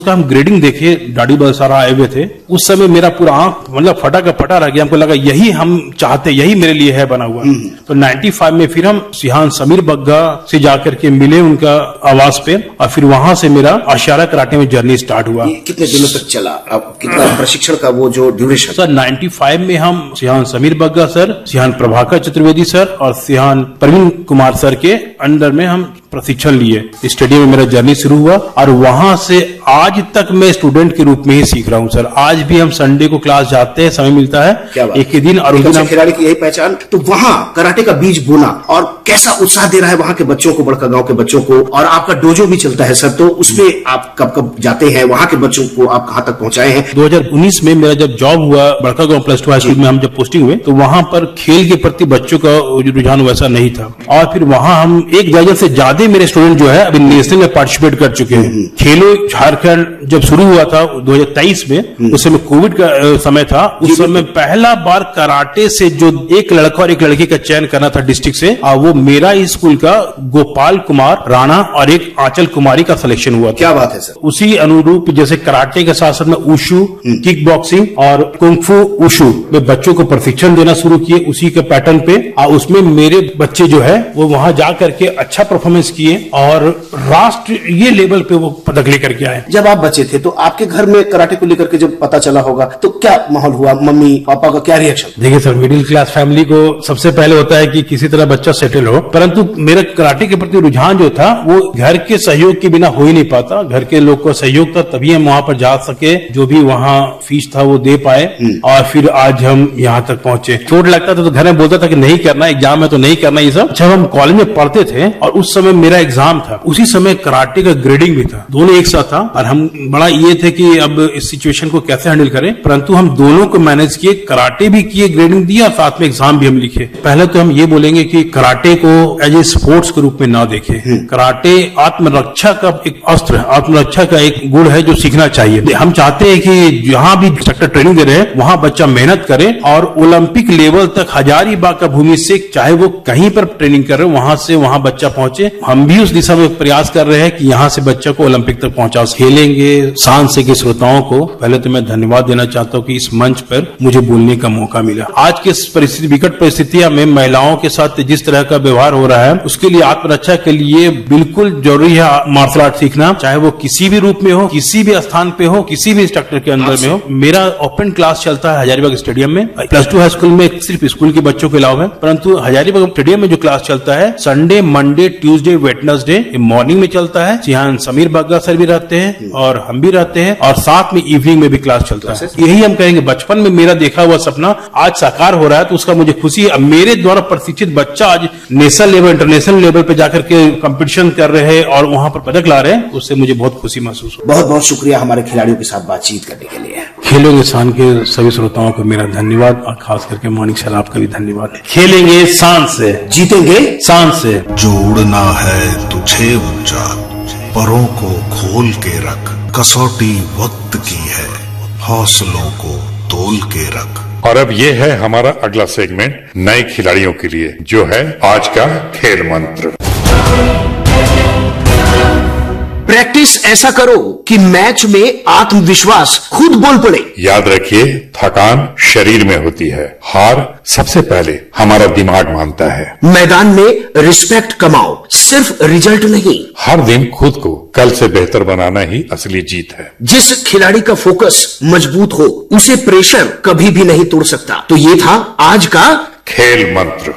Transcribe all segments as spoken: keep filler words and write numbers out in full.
हम ग्रेडिंग देखे, दाढ़ी बहुत सारा आए हुए थे। उस समय मेरा पूरा आंख मतलब फटा का फटा रह गया। हमको लगा यही हम चाहते, यही मेरे लिए है बना हुआ। तो पचानवे में फिर हम सिहान समीर बग्गा से जाकर के मिले उनका आवास पे, और फिर वहां से मेरा अशारा कराटे में जर्नी स्टार्ट हुआ। कितने दिनों तक चला? अब कितना प्रशिक्षण का वो जो ड्यूरेशन? सर पचानवे में हम Sheehan Sameer Bagga sir, Sheehan Prabhakar Chaturvedi sir और सिहान प्रवीण कुमार सर के अंडर में हम प्रशिक्षण लिए। स्टेडियम में मेरा जर्नी शुरू हुआ और वहां से आज तक मैं स्टूडेंट के रूप में ही सीख रहा हूं सर। आज भी हम संडे को क्लास जाते हैं, समय मिलता है एक ही दिन, और उस दिन खिलाड़ी की यही पहचान। तो वहां कराटे का बीज बोना और कैसा उत्साह दे रहा है वहां के बच्चों को, बड़का गांव के बच्चों को, और आपका डोजो भी चलता है सर, तो उसमें आप कब कब जाते हैं? वहां के बच्चों को आप कहां तक पहुंचाए हैं? दो हजार उन्नीस में मेरा जब जॉब हुआ बड़का गांव प्लस टू हाई स्कूल में, हम जब पोस्टिंग हुए तो वहां पर खेल के प्रति बच्चों का रुझान वैसा नहीं था। और फिर वहां हम एक दर्जन से ज्यादा मेरे स्टूडेंट जो है अभी नेशनल में पार्टिसिपेट कर चुके हैं। खेलो झारखंड जब शुरू हुआ था दो हजार तेईस में, उस समय कोविड का समय था। उस समय पहला बार कराटे से जो एक लड़का और एक लड़की का चयन करना था डिस्ट्रिक्ट से, और वो मेरा ही स्कूल का गोपाल कुमार राणा और एक आंचल कुमारी का सिलेक्शन हुआ। क्या बात है सर। उसी अनुरूप जैसे कराटे के साथ साथ में उशु, किक बॉक्सिंग और कुंफू उशु में बच्चों को प्रशिक्षण देना शुरू किए उसी के पैटर्न पे। और उसमें मेरे बच्चे जो है वो वहां जा करके अच्छा परफॉर्मेंस किए और राष्ट्रीय लेवल पे वो पदक लेकर के आए। जब आप बच्चे थे तो आपके घर में कराटे को लेकर के जब पता चला होगा तो क्या माहौल हुआ? मम्मी पापा का क्या रिएक्शन? देखिए सर, मिडिल क्लास फैमिली को सबसे पहले होता है कि किसी तरह बच्चा सेटल हो, परंतु मेरे कराटे के प्रति रुझान जो था वो घर के सहयोग के बिना हो ही नहीं पाता। घर के लोग का सहयोग था तभी हम वहां पर जा सके, जो भी वहां फीस था वो दे पाए, और फिर आज हम यहाँ तक पहुंचे। चोट लगता था तो घर में बोलता था कि नहीं करना, एग्जाम है तो नहीं करना ये सब। जब हम कॉलेज में पढ़ते थे और उस समय मेरा एग्जाम था, उसी समय कराटे का ग्रेडिंग भी था, दोनों एक साथ था। और हम बड़ा ये थे कि अब इस सिचुएशन को कैसे हैंडल करें, परंतु हम दोनों को मैनेज किए, कराटे भी किए, ग्रेडिंग दिया, और साथ में एग्जाम भी हम लिखे। पहले तो हम ये बोलेंगे कि कराटे को एज ए स्पोर्ट्स के रूप में ना देखें। कराटे आत्मरक्षा का एक अस्त्र है, आत्मरक्षा का एक गुण है जो सीखना चाहिए। हम चाहते हैं कि जहां भी इंस्ट्रक्टर ट्रेनिंग दे रहे हैं वहां बच्चा मेहनत करे और ओलंपिक लेवल तक हजारीबाग का भूमि से चाहे वो कहीं पर ट्रेनिंग कर रहे हो वहां से वहां बच्चा पहुंचे। हम भी उस दिशा में प्रयास कर रहे हैं कि यहां से बच्चा को ओलंपिक तक पहुंचा। खेलेंगे सांस से के श्रोताओं को पहले तो मैं धन्यवाद देना चाहता हूं कि इस मंच पर मुझे बोलने का मौका मिला। आज के परिस्थिति विकट परिस्थितियां में महिलाओं के साथ जिस तरह का व्यवहार हो रहा है, उसके लिए आत्मरक्षा के लिए बिल्कुल जरूरी है मार्शल आर्ट सीखना, चाहे वो किसी भी रूप में हो, किसी भी स्थान पे हो, किसी भी इंस्ट्रक्टर के अंदर में हो। मेरा ओपन क्लास चलता है हजारीबाग स्टेडियम में। प्लस टू हाई स्कूल में सिर्फ स्कूल के बच्चों के अलावा है, परंतु हजारीबाग स्टेडियम में जो क्लास चलता है Sunday, Monday, Tuesday, Wednesday morning में चलता है। सिहान समीर बग्गा सर भी रहते हैं और हम भी रहते हैं, और साथ में इवनिंग में भी क्लास चलता है। यही हम कहेंगे, बचपन में मेरा देखा हुआ सपना आज साकार हो रहा है, तो उसका मुझे खुशी है। मेरे द्वारा प्रशिक्षित बच्चा आज नेशनल लेवल, इंटरनेशनल लेवल पे जाकर के कंपटीशन कर रहे हैं और वहां पर पदक ला रहे हैं, उससे मुझे बहुत खुशी महसूस हो। बहुत बहुत शुक्रिया हमारे खिलाड़ियों के साथ बातचीत करने के लिए। खेलेंगे शान के सभी श्रोताओं को मेरा धन्यवाद, और खास करके मानिक सर आपका भी धन्यवाद। खेलेंगे शान से, जीतेंगे शान से। जो उड़ना है तुझे ऊंचा, परों को खोल के रख, कसौटी वक्त की है, हौसलों को तोल के रख। और अब ये है हमारा अगला सेगमेंट नए खिलाड़ियों के लिए, जो है आज का खेल मंत्र। प्रैक्टिस ऐसा करो कि मैच में आत्मविश्वास खुद बोल पड़े। याद रखिए, थकान शरीर में होती है, हार सबसे पहले हमारा दिमाग मानता है। मैदान में रिस्पेक्ट कमाओ, सिर्फ रिजल्ट नहीं। हर दिन खुद को कल से बेहतर बनाना ही असली जीत है। जिस खिलाड़ी का फोकस मजबूत हो उसे प्रेशर कभी भी नहीं तोड़ सकता। तो ये था आज का खेल मंत्र।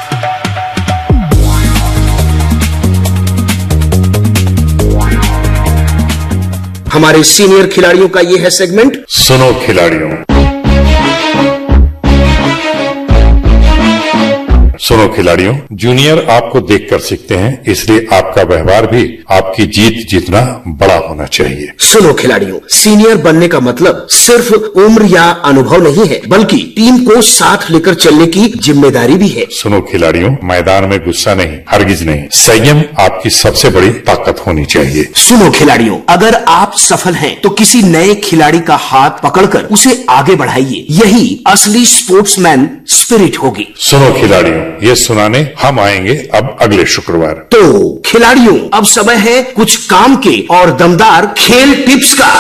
हमारे सीनियर खिलाड़ियों का ये है सेगमेंट, सुनो खिलाड़ियों। सुनो खिलाड़ियों, जूनियर आपको देखकर सीखते हैं, इसलिए आपका व्यवहार भी आपकी जीत जितना बड़ा होना चाहिए। सुनो खिलाड़ियों, सीनियर बनने का मतलब सिर्फ उम्र या अनुभव नहीं है, बल्कि टीम को साथ लेकर चलने की जिम्मेदारी भी है। सुनो खिलाड़ियों, मैदान में गुस्सा नहीं, हरगिज नहीं, संयम आपकी सबसे बड़ी ताकत होनी चाहिए। सुनो खिलाड़ियों, अगर आप सफल हैं तो किसी नए खिलाड़ी का हाथ पकड़कर उसे आगे बढ़ाइए, यही असली स्पोर्ट्समैन स्पिरिट होगी। सुनो खिलाड़ियों, ये सुनाने हम आएंगे अब अगले शुक्रवार। तो खिलाड़ियों, अब समय है कुछ काम के और दमदार खेल टिप्स का।